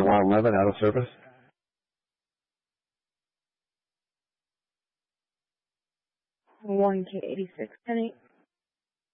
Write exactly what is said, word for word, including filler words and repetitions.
one eleven out of service. one K eighty-six, ten eight.